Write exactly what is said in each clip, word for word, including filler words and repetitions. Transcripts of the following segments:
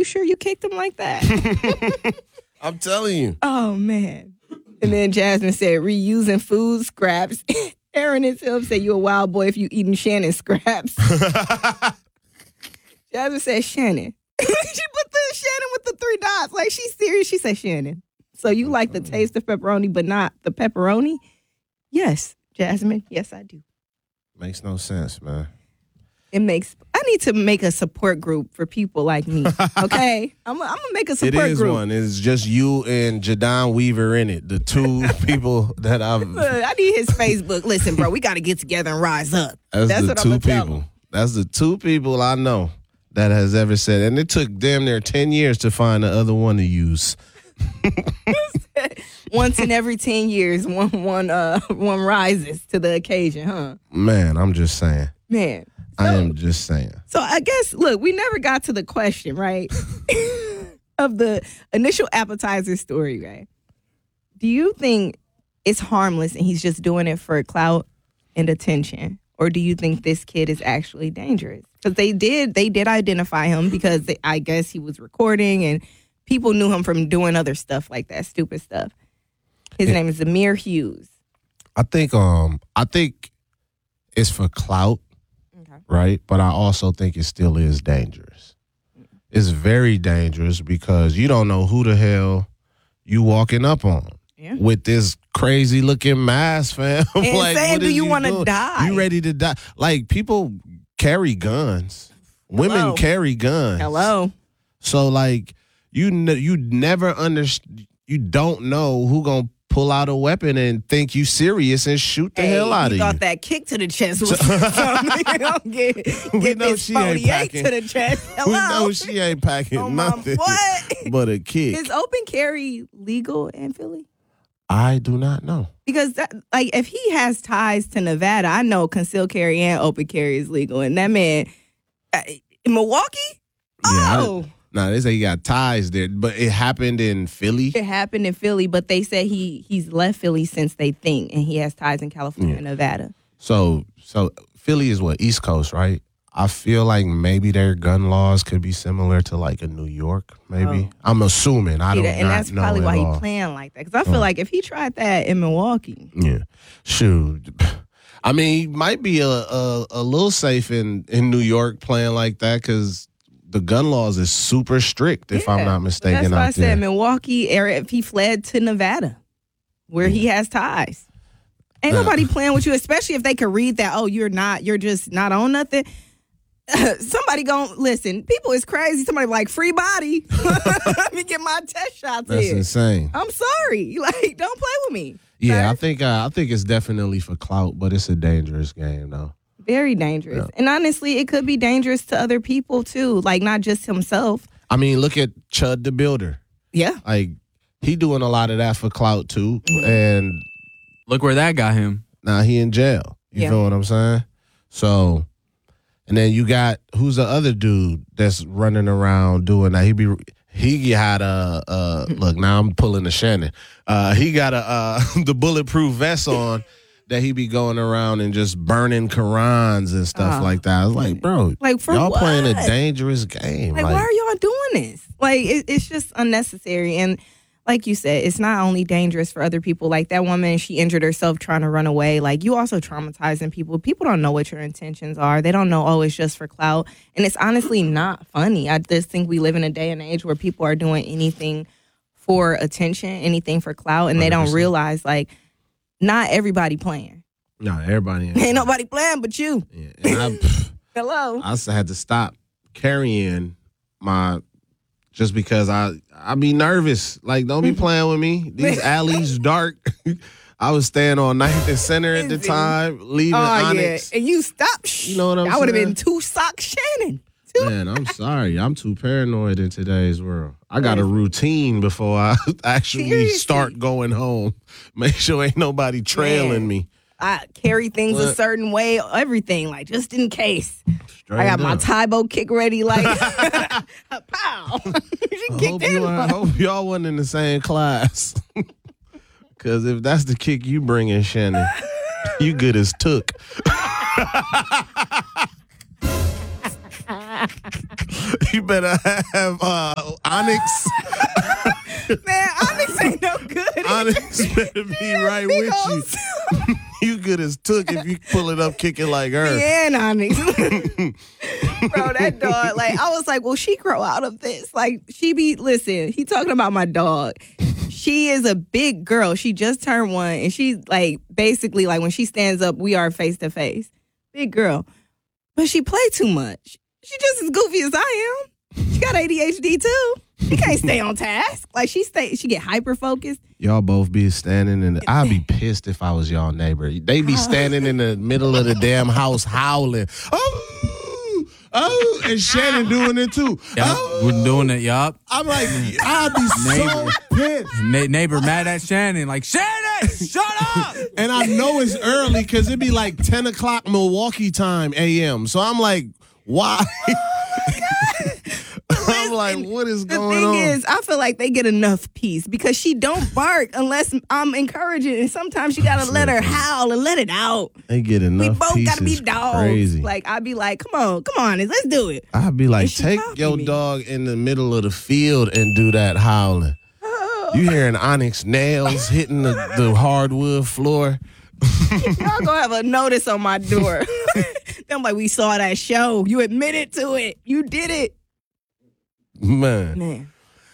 sure you kicked him like that? I'm telling you. Oh, man. And then Jasmine said, reusing food scraps. Aaron himself said, you a wild boy if you eating Shannon scraps. Jasmine said, Shannon. She put the Shannon with the three dots. Like, she's serious. She said, Shannon. So you like the taste of pepperoni, but not the pepperoni? Yes, Jasmine. Yes, I do. Makes no sense, man. It makes, I need to make a support group for people like me, okay? I'm, I'm going to make a support group. It is group. one. It's just you and Jadon Weaver in it, the two people that I've... Look, I need his Facebook. Listen, bro, we got to get together and rise up. That's, That's the what two I'm tell people. That's the two people I know that has ever said, and it took damn near ten years to find the other one to use. Once in every ten years, one one uh one rises to the occasion, huh? Man, I'm just saying. Man. So, I am just saying. So I guess, look, we never got to the question, right? of the initial appetizer story, right? Do you think it's harmless and he's just doing it for clout and attention? Or do you think this kid is actually dangerous? Because they did, they did identify him because they, I guess he was recording and people knew him from doing other stuff like that, stupid stuff. His it, name is Amir Hughes. I think, um, I think it's for clout, okay. Right? But I also think it still is dangerous. It's very dangerous because you don't know who the hell you walking up on. Yeah. With this crazy looking mask, fam. And like, saying, do you, you want to die? You ready to die? Like, people carry guns. Hello. Women carry guns. Hello. So, like, you ne- you never understand. You don't know who gonna pull out a weapon and think you serious and shoot the hey, hell out of you. You thought that kick to the chest was something. You know, get get this forty-eight to the chest. Hello. We know she ain't packing oh, nothing what? but a kick. Is open carry legal in Philly? I do not know. Because, that, like, if he has ties to Nevada, I know concealed carry and open carry is legal. And that man, uh, in Milwaukee? Yeah, oh. I, no, they say he got ties there. But it happened in Philly? It happened in Philly, but they said he he's left Philly since they think. And he has ties in California yeah. and Nevada. So, so Philly is what? East Coast, right? I feel like maybe their gun laws could be similar to like a New York, maybe. Oh. I'm assuming. I don't know. And that's probably why all. he playing like that. Because I feel oh. like if he tried that in Milwaukee. Yeah. Shoot. I mean, he might be a, a, a little safe in, in New York playing like that because the gun laws is super strict, if yeah. I'm not mistaken. That's why I there. said Milwaukee area, if he fled to Nevada, where yeah. he has ties. Ain't uh, nobody playing with you, especially if they could read that, oh, you're not, you're just not on nothing. Somebody gon' listen. People is crazy. Somebody like free body. Let me get my test shots. That's here. insane. I'm sorry. Like, don't play with me. Yeah, right? I think uh, I think it's definitely for clout, but it's a dangerous game, though. Very dangerous. Yeah. And honestly, it could be dangerous to other people too. Like not just himself. I mean, look at Chud the Builder. Yeah, like he doing a lot of that for clout too. Mm-hmm. And look where that got him. Now he in jail. You yeah. feel what I'm saying? So. And then you got, who's the other dude that's running around doing that? He be he had a, uh, look, now I'm pulling the Shannon. Uh, he got a uh, the bulletproof vest on that he be going around and just burning Qurans and stuff oh. like that. I was like, bro, like for y'all what? playing a dangerous game. Like, like, why are y'all doing this? Like, it, it's just unnecessary. And like you said, it's not only dangerous for other people. Like that woman, she injured herself trying to run away. Like you also traumatizing people. People don't know what your intentions are. They don't know, oh, it's just for clout. And it's honestly not funny. I just think we live in a day and age where people are doing anything for attention, anything for clout, and they don't realize, like, not everybody playing. No, everybody ain't. Ain't nobody playing but you. Yeah, and I, Hello. I also had to stop carrying my... Just because I I be nervous. Like, don't be playing with me. These alleys dark. I was staying on ninth and Center at the time, leaving oh, Onyx. Yeah. And you stopped. You know what I'm I saying? would have been two socks Shannon. Two. Man, I'm sorry. I'm too paranoid in today's world. I got a routine before I actually Seriously? start going home. Make sure ain't nobody trailing Man. me. I carry things what? a certain way, everything, like just in case. Straight I got up. my Tybo kick ready, like, pow. She I, kicked hope in. I hope y'all wasn't in the same class. Because if that's the kick you bring in, Shannon, you good as took. You better have uh, Onyx. Man, Onyx ain't no good. Onyx better be right with you. You good as took if you pull it up, kick it like her. Yeah, and Onyx. Bro, that dog, like, I was like, will she grow out of this? Like, she be, listen, he talking about my dog. She is a big girl. She just turned one, and she, like, basically, like, when she stands up, we are face to face. Big girl. But she play too much. She just as goofy as I am. She got A D H D, too. She can't stay on task. Like, she stay, she get hyper-focused. Y'all both be standing in the, I'd be pissed if I was y'all neighbor. They be standing in the middle of the damn house howling. Oh, oh, and Shannon doing it too. Yep, oh. we're doing it, yup. I'm like, I'd be so pissed. Na- neighbor mad at Shannon, like, Shannon, shut up! And I know it's early because it'd be like ten o'clock Milwaukee time A M. So I'm like, why? I'm like, what is going on? The thing is, I feel like they get enough peace because she don't bark unless I'm encouraging. And sometimes you gotta let her howl and let it out. They get enough We both peace. gotta be It's dogs. Crazy. Like, I'd be like, come on, come on, let's do it. I'd be like, And she take copy your me. dog in the middle of the field and do that howling. You hearing Onyx nails hitting the, the hardwood floor? Y'all gonna have a notice on my door. I'm like, we saw that show. You admitted to it. You did it. Man. Man,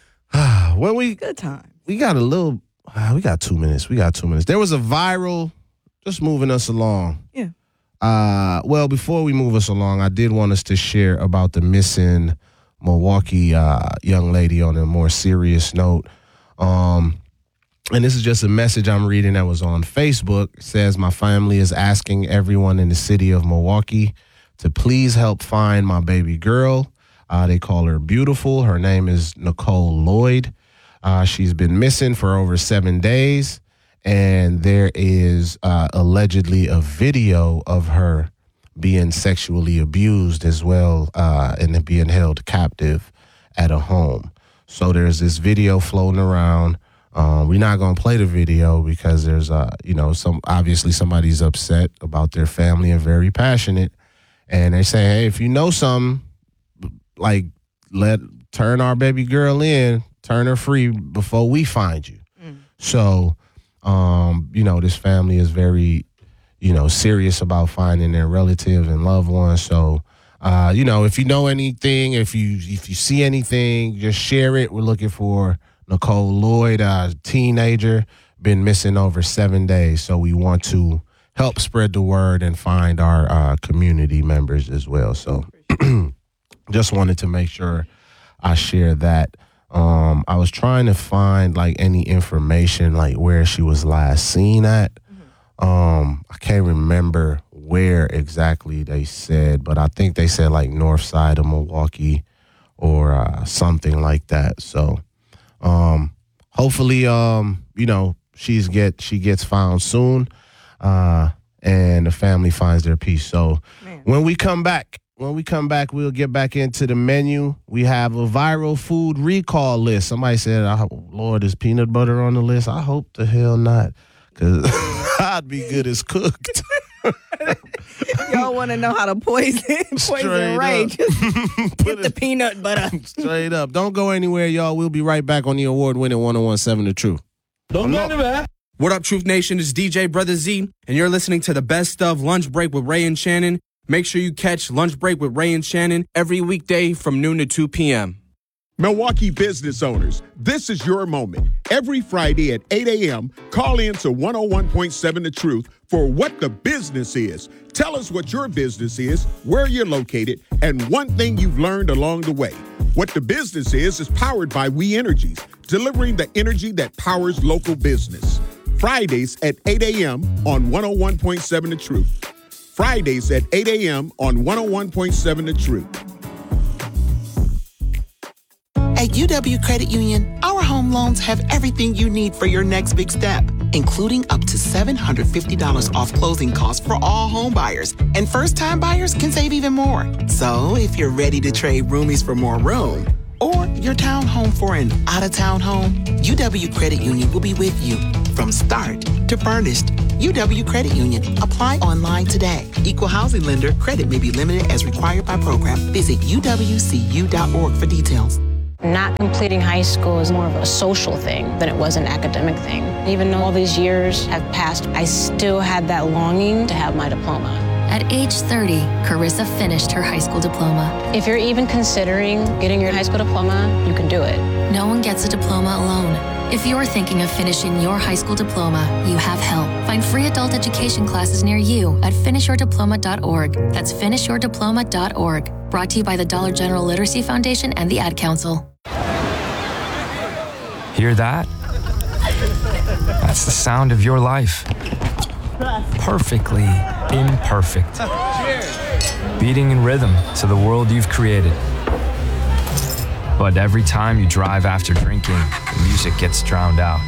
Well, we good time. we got a little, uh, we got two minutes. We got two minutes. There was a viral, just moving us along. Yeah. Uh, well, before we move us along, I did want us to share about the missing Milwaukee uh, young lady on a more serious note. Um, and this is just a message I'm reading that was on Facebook. It says, my family is asking everyone in the city of Milwaukee to please help find my baby girl. Uh, they call her Beautiful. Her name is Nicole Lloyd. Uh, she's been missing for over seven days. And there is uh, allegedly a video of her being sexually abused as well uh, and being held captive at a home. So there's this video floating around. Um, we're not going to play the video because there's, uh, you know, some obviously somebody's upset about their family and very passionate. And they say, hey, if you know something, like, let turn our baby girl in, turn her free before we find you. Mm. So, um, you know, this family is very, you know, serious about finding their relatives and loved ones. So, uh, you know, if you know anything, if you if you see anything, just share it. We're looking for Nicole Lloyd, a teenager, been missing over seven days. So we want to help spread the word and find our uh, community members as well. So just wanted to make sure I share that. Um, I was trying to find like any information, like where she was last seen at. Mm-hmm. Um, I can't remember where exactly they said, but I think they said like north side of Milwaukee or uh, something like that. So um, hopefully, um, you know, she's get she gets found soon, uh, and the family finds their peace. So Man. when we come back. When we come back, we'll get back into the menu. We have a viral food recall list. Somebody said, oh, Lord, is peanut butter on the list? I hope the hell not, because I'd be good as cooked. Y'all want to know how to poison, poison Ray. Just get the peanut butter. Straight up. Don't go anywhere, y'all. We'll be right back on the award-winning one oh one seven The Truth. Don't go anywhere. What up, Truth Nation? It's D J Brother Z, and you're listening to the best of Lunch Break with Ray and Shannon. Make sure you catch Lunch Break with Ray and Shannon every weekday from noon to two p.m. Milwaukee business owners, this is your moment. Every Friday at eight a.m., call in to one oh one point seven The Truth for What the Business Is. Tell us what your business is, where you're located, and one thing you've learned along the way. What the Business Is is powered by We Energies, delivering the energy that powers local business. Fridays at eight a.m. on one oh one point seven The Truth. Fridays at eight a.m. on one oh one point seven The Truth. At U W Credit Union, our home loans have everything you need for your next big step, including up to seven hundred fifty dollars off closing costs for all home buyers. And first-time buyers can save even more. So if you're ready to trade roomies for more room, or your townhome for an out-of-town home, U W Credit Union will be with you from start to furnished. U W Credit Union. Apply online today. Equal housing lender. Credit may be limited as required by program. Visit U W C U dot org for details. Not completing high school is more of a social thing than it was an academic thing. Even though all these years have passed, I still had that longing to have my diploma. At age thirty, Carissa finished her high school diploma. If you're even considering getting your high school diploma, you can do it. No one gets a diploma alone. If you're thinking of finishing your high school diploma, you have help. Find free adult education classes near you at finish your diploma dot org. That's finish your diploma dot org. Brought to you by the Dollar General Literacy Foundation and the Ad Council. Hear that? That's the sound of your life. Perfectly imperfect. Beating in rhythm to the world you've created. But every time you drive after drinking, the music gets drowned out.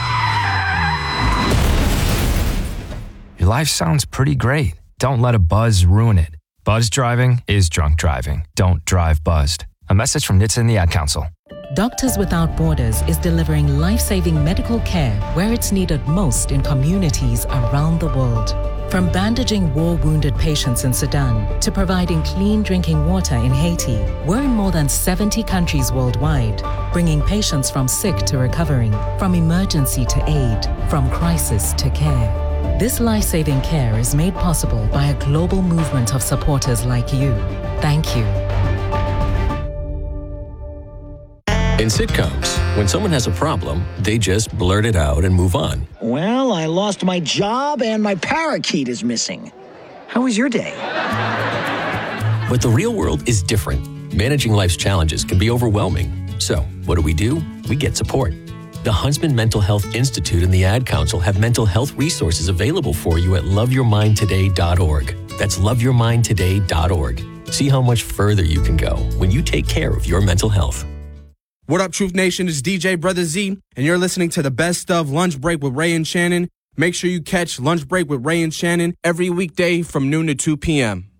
Your life sounds pretty great. Don't let a buzz ruin it. Buzz driving is drunk driving. Don't drive buzzed. A message from N H T S A and the Ad Council. Doctors Without Borders is delivering life-saving medical care where it's needed most in communities around the world. From bandaging war-wounded patients in Sudan to providing clean drinking water in Haiti, we're in more than seventy countries worldwide, bringing patients from sick to recovering, from emergency to aid, from crisis to care. This life-saving care is made possible by a global movement of supporters like you. Thank you. In sitcoms, when someone has a problem, they just blurt it out and move on. Well, I lost my job and my parakeet is missing. How was your day? But the real world is different. Managing life's challenges can be overwhelming. So, what do we do? We get support. The Huntsman Mental Health Institute and the Ad Council have mental health resources available for you at love your mind today dot org. That's love your mind today dot org. See how much further you can go when you take care of your mental health. What up, Truth Nation? It's D J Brother Z, and you're listening to the best of Lunch Break with Ray and Shannon. Make sure you catch Lunch Break with Ray and Shannon every weekday from noon to two p.m.